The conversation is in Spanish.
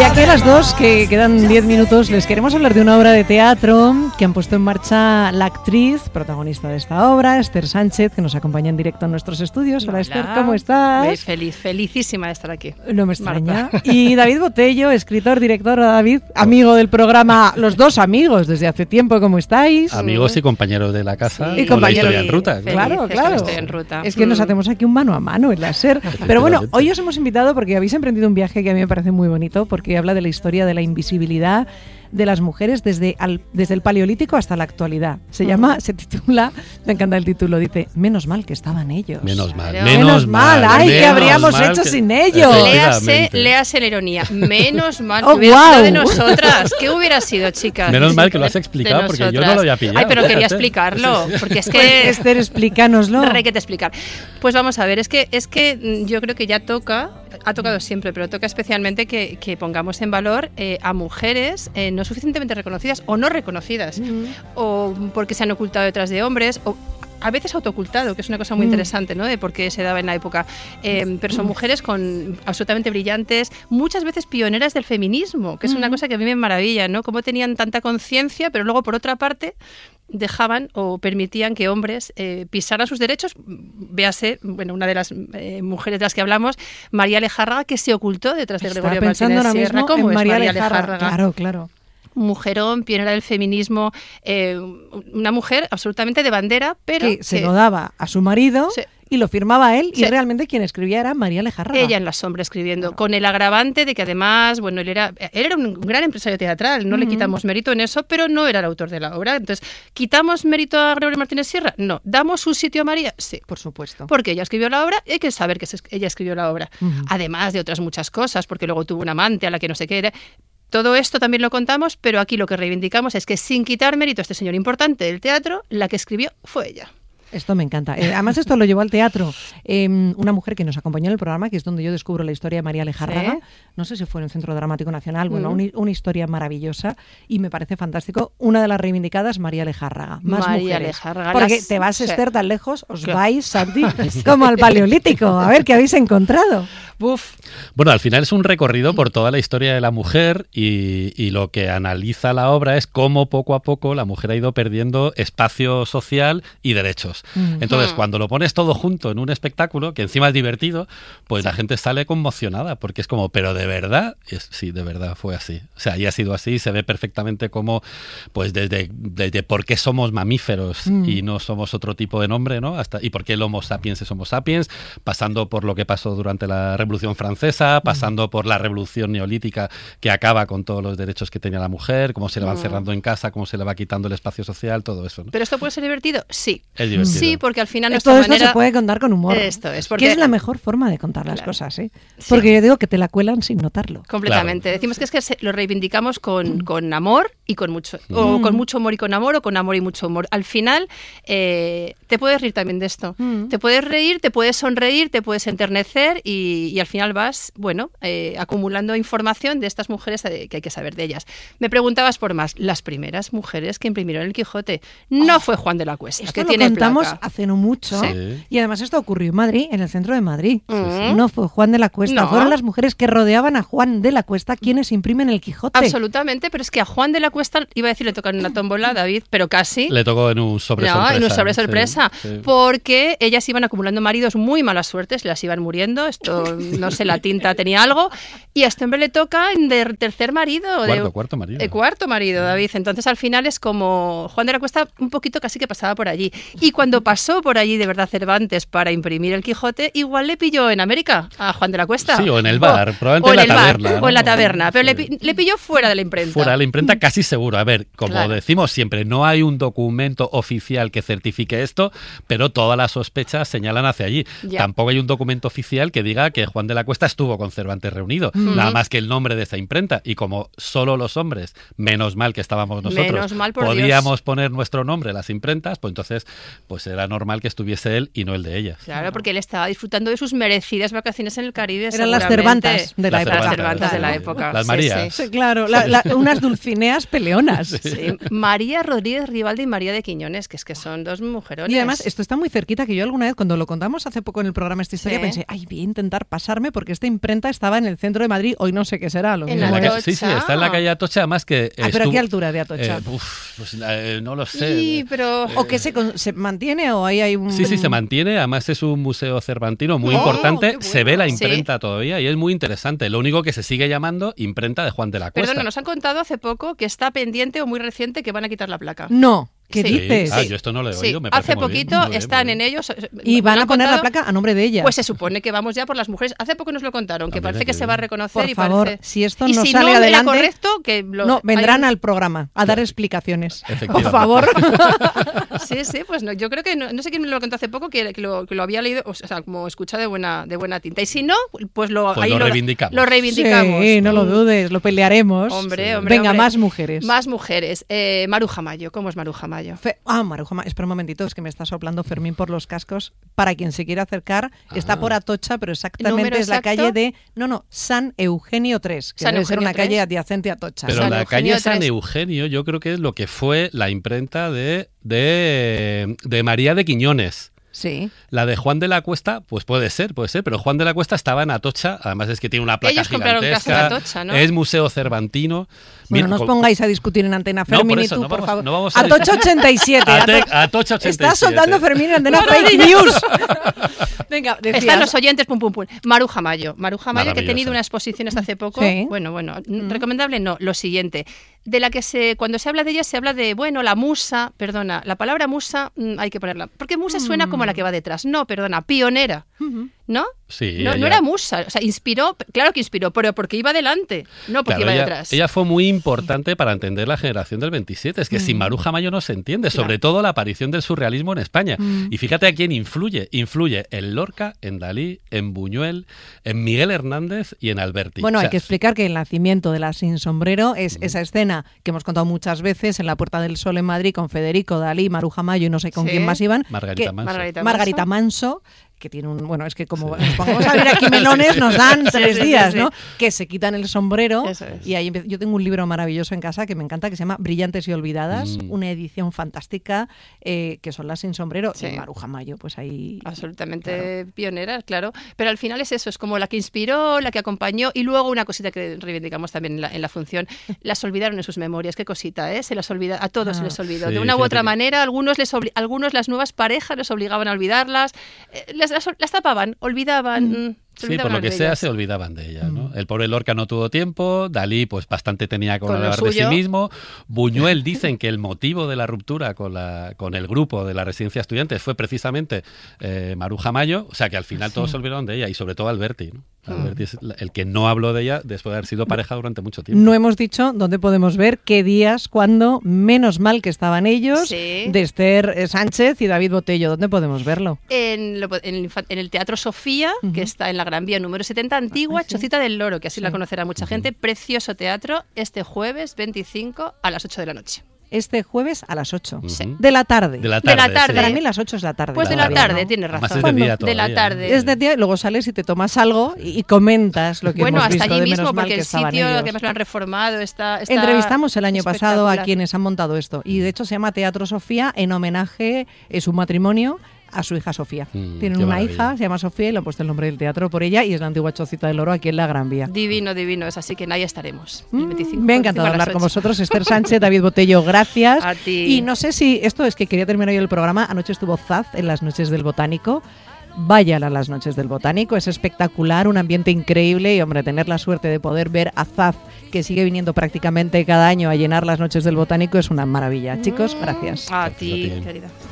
aquí a las 2, que quedan 10 minutos, les queremos hablar de una obra de teatro que han puesto en marcha la actriz protagonista de esta obra, Esther Sánchez, que nos acompaña en directo en nuestros estudios. Hola, Esther, ¿cómo estás? Felicísima de estar aquí. No me extraña. Y David Botello, escritor, director. David, amigo del programa, los dos amigos desde hace tiempo, ¿cómo estáis? Amigos y compañeros de la casa, sí, y con la historia en ruta. Claro. Estoy en ruta. Es que nos hacemos aquí un mano a mano en la SER. Pero bueno, hoy os hemos invitado porque habéis emprendido un viaje que a mí me parece muy bonito, porque habla de la historia de la invisibilidad de las mujeres desde el Paleolítico hasta la actualidad. Se titula, me encanta el título, dice, menos mal que estaban ellos. Menos mal. Ay, ¿qué habríamos hecho sin ellos? Léase la ironía. Menos mal que hubiera sido de nosotras. ¿Qué hubiera sido, chicas? Menos mal que lo has explicado, porque yo no lo había pillado. Ay, pero quería explicarlo, porque es que... Esther, explícanoslo. Hay que te explicar. Pues vamos a ver, es que yo creo que ya ha tocado siempre, pero toca especialmente que pongamos en valor a mujeres no suficientemente reconocidas o no reconocidas, o porque se han ocultado detrás de hombres, o a veces autoocultado, que es una cosa muy interesante, ¿no? De por qué se daba en la época. Pero son mujeres absolutamente brillantes, muchas veces pioneras del feminismo, que es una cosa que a mí me maravilla, ¿no? Cómo tenían tanta conciencia, pero luego, por otra parte, dejaban o permitían que hombres pisaran sus derechos. Véase, una de las mujeres de las que hablamos, María Lejárraga, que se ocultó detrás de Gregorio Martínez Sierra. ¿Cómo es María Lejárraga? Claro. Mujerón, pionera del feminismo, una mujer absolutamente de bandera, pero que se lo daba a su marido y lo firmaba él, y realmente quien escribía era María Lejárraga. Ella en la sombra escribiendo, con el agravante de que además, él era un gran empresario teatral, no le quitamos mérito en eso, pero no era el autor de la obra. Entonces, ¿quitamos mérito a Gregorio Martínez Sierra? No. ¿Damos un sitio a María? Sí. Por supuesto. Porque ella escribió la obra, y hay que saber que ella escribió la obra. Además de otras muchas cosas, porque luego tuvo un amante a la que no sé qué era. Todo esto también lo contamos, pero aquí lo que reivindicamos es que, sin quitar mérito a este señor importante del teatro, la que escribió fue ella. Esto me encanta. Además, esto lo llevó al teatro una mujer que nos acompañó en el programa, que es donde yo descubro la historia de María Lejárraga. ¿Sí? No sé si fue en el Centro Dramático Nacional. Una historia maravillosa, y me parece fantástico. Una de las reivindicadas, María Lejárraga. Más mujeres. Lejárraga. Porque te vas, Esther, tan lejos, vais, Santi, como al Paleolítico. A ver, ¿qué habéis encontrado? Bueno, al final es un recorrido por toda la historia de la mujer, y lo que analiza la obra es cómo poco a poco la mujer ha ido perdiendo espacio social y derechos. Entonces, cuando lo pones todo junto en un espectáculo, que encima es divertido, pues la gente sale conmocionada, porque es como, ¿pero de verdad? Sí, de verdad fue así. O sea, y ha sido así, se ve perfectamente cómo, pues desde por qué somos mamíferos y no somos otro tipo de nombre, ¿no? Y por qué el Homo sapiens es Homo sapiens, pasando por lo que pasó durante la Revolución Francesa, pasando por la Revolución Neolítica, que acaba con todos los derechos que tenía la mujer, cómo se le van cerrando en casa, cómo se le va quitando el espacio social, todo eso, ¿no? ¿Pero esto puede ser divertido? Sí. Es divertido. Sí, porque al final todo esto se puede contar con humor. Esto es porque que es la mejor forma de contar las cosas, ¿eh? Porque yo digo que te la cuelan sin notarlo. Completamente. Claro. Decimos que es que lo reivindicamos con amor y con mucho, o con mucho humor y con amor, o con amor y mucho humor. Al final, te puedes reír también de esto. Te puedes reír, te puedes sonreír, te puedes enternecer, y al final vas, acumulando información de estas mujeres que hay que saber de ellas. Me preguntabas por más. Las primeras mujeres que imprimieron el Quijote no fue Juan de la Cuesta, esto que lo tiene contamos placa. Hace no mucho, y además esto ocurrió en Madrid, en el centro de Madrid. No fue Juan de la Cuesta, fueron las mujeres que rodeaban a Juan de la Cuesta quienes imprimen el Quijote. Absolutamente, pero es que a Juan de la Cuesta, iba a decir, le tocó en una tómbola, David, pero casi. Le tocó en un sobre sorpresa. En un sobre sorpresa, porque ellas iban acumulando maridos muy mala suerte, se las iban muriendo, esto, no sé, la tinta tenía algo, y a este hombre le toca de tercer marido. Cuarto marido. Cuarto marido, David. Entonces, al final es como Juan de la Cuesta un poquito casi que pasaba por allí. Y cuando pasó por allí de verdad Cervantes para imprimir el Quijote, igual le pilló en América a Juan de la Cuesta. Sí, o en el bar, probablemente en la taberna. O en la taberna, pero le pilló fuera de la imprenta. Fuera de la imprenta casi seguro. A ver, como decimos siempre, no hay un documento oficial que certifique esto, pero todas las sospechas señalan hacia allí. Tampoco hay un documento oficial que diga que Juan de la Cuesta estuvo con Cervantes reunido, nada más que el nombre de esa imprenta. Y como solo los hombres, menos mal que estábamos nosotros, podíamos poner nuestro nombre en las imprentas, pues entonces pues era normal que estuviese él y no el de ellas. Claro, porque él estaba disfrutando de sus merecidas vacaciones en el Caribe. Eran las Cervantas de la época. Las Cervantas de la época. Las Marías. Sí, claro, unas Dulcineas peleonas. Sí. María Rodríguez Rivaldi y María de Quiñones, que es que son dos mujerones. Y además, esto está muy cerquita, que yo alguna vez, cuando lo contamos hace poco en el programa esta historia, pensé, voy a intentar pasarme porque esta imprenta estaba en el centro de Madrid, hoy no sé qué será. Lo en mismo Atocha. Sí, está en la calle Atocha, además que... ¿Pero a qué altura de Atocha? Pues, no lo sé. Sí, pero... ¿O que se mantiene o ahí hay un...? Sí, se mantiene, además es un museo cervantino muy importante, bueno. se ve la imprenta todavía y es muy interesante. Lo único que se sigue llamando imprenta de Juan de la Cuesta. Perdona, nos han contado hace poco que está pendiente o muy reciente que van a quitar la placa. No. ¿Qué Sí. dices? Yo esto no lo he oído, me parece hace muy bien, poquito muy bien, están muy bien. en ellos. Y van nos a han poner la contado, placa a nombre de ellas. Pues se supone que vamos ya por las mujeres. Hace poco nos lo contaron, que Mira, parece qué que se bien. va a reconocer Por y favor, parece... si esto y no si sale no adelante, era correcto, que no, vendrán al programa a dar explicaciones. Por Efectivamente. favor. Sí, pues no, yo creo que no sé quién me lo contó hace poco que lo había leído, o sea, como escuchado de buena tinta. Y si no, pues lo reivindicamos. Lo reivindicamos. Sí, no lo dudes, lo pelearemos. Hombre, Venga, más mujeres. Más mujeres. Maruja Mayo, ¿cómo es Maruja Mayo? Maruja Mayo, espera un momentito, es que me está soplando Fermín por los cascos. Para quien se quiera acercar, está por Atocha, pero exactamente es la calle de... San Eugenio 3, que debe ser una calle adyacente a Atocha. Pero San la Eugenio calle San 3. Eugenio yo creo que es lo que fue la imprenta de María de Quiñones. Sí. La de Juan de la Cuesta, pues puede ser, pero Juan de la Cuesta estaba en Atocha, además es que tiene una placa Ellos compraron gigantesca, casa en Atocha, ¿no? es museo cervantino. Bueno, no os pongáis a discutir en Antena Fermín y tú, por favor. No vamos a Atocha 87. Atocha 87. Estás soltando Fermín en Antena Fake News. Venga, decías. Están los oyentes, pum. Maruja Mayo, que ha tenido Maravillosa. una exposición hasta hace poco. Sí. Bueno, recomendable no. Lo siguiente, de la que cuando se habla de ella se habla de, la musa, perdona, la palabra musa hay que ponerla, porque musa suena como la que va detrás. No, perdona, pionera, ¿no? Sí, no era musa, o sea, inspiró, claro que inspiró, pero porque iba delante, no porque iba detrás. Ella fue muy importante para entender la generación del 27, es que sin Maruja Mayo no se entiende, sobre todo la aparición del surrealismo en España. Y fíjate a quién influye en Lorca, en Dalí, en Buñuel, en Miguel Hernández y en Alberti. Bueno, hay que explicar que el nacimiento de la Sin Sombrero es esa escena que hemos contado muchas veces en la Puerta del Sol en Madrid con Federico, Dalí, Maruja Mayo y no sé con quién más iban. Margarita Manso, que tiene es que como nos pongamos a ver aquí melones nos dan 3 días, ¿no? Que se quitan el sombrero. Eso es. Y ahí yo tengo un libro maravilloso en casa que me encanta, que se llama Brillantes y Olvidadas, una edición fantástica, que son las Sin Sombrero. Sí. Y Maruja Mayo, pues ahí... Absolutamente pioneras, claro. Pero al final es eso, es como la que inspiró, la que acompañó, y luego una cosita que reivindicamos también en la función, las olvidaron en sus memorias. Qué cosita, ¿eh? Se las olvida, a todos se les olvidó. Sí, de una u otra manera, algunos las nuevas parejas les obligaban a olvidarlas, las tapaban, olvidaban. Sí, por lo que sea, se olvidaban de ella, ¿no? El pobre Lorca no tuvo tiempo, Dalí pues bastante tenía que hablar de sí mismo, Buñuel dicen que el motivo de la ruptura con el grupo de la residencia estudiantes fue precisamente Maruja Mayo, o sea que al final todos se olvidaron de ella y sobre todo Alberti, ¿no? Alberti es el que no habló de ella después de haber sido pareja durante mucho tiempo. No hemos dicho dónde podemos ver, qué días, cuándo, menos mal que estaban ellos, de Esther Sánchez y David Botello. ¿Dónde podemos verlo? En el Teatro Sofía, que está en la Gran Vía número 70, antigua Chocita del Loro, que así la conocerá mucha gente. Precioso teatro, este jueves 25 a las 8 de la noche. Este jueves a las 8 Sí. de la tarde. De la tarde. Para mí las 8 es la tarde. Pues de la tarde, tienes razón. Más es de día de la tarde. Es de día y luego sales y te tomas algo y comentas lo que hemos visto. Hasta allí de mismo, menos mal porque que el estaban sitio ellos. que más lo han reformado está Entrevistamos el año pasado a espectacular. quienes han montado esto y de hecho se llama Teatro Sofía en homenaje a su matrimonio a su hija Sofía. Tienen qué una maravilla. hija, se llama Sofía y le han puesto el nombre del teatro por ella y es la antigua Chocita del Oro aquí en la Gran Vía. Divino, es así que ahí estaremos. El 25, Me ha encantado 25 a las hablar con 8. vosotros. Esther Sánchez, David Botello, gracias. A ti. Y no sé si esto es que quería terminar yo el programa. Anoche estuvo Zaz en las Noches del Botánico. Vayan a las Noches del Botánico, es espectacular, un ambiente increíble y, hombre, tener la suerte de poder ver a Zaz, que sigue viniendo prácticamente cada año a llenar las Noches del Botánico, es una maravilla. Chicos, gracias. A ti, querida.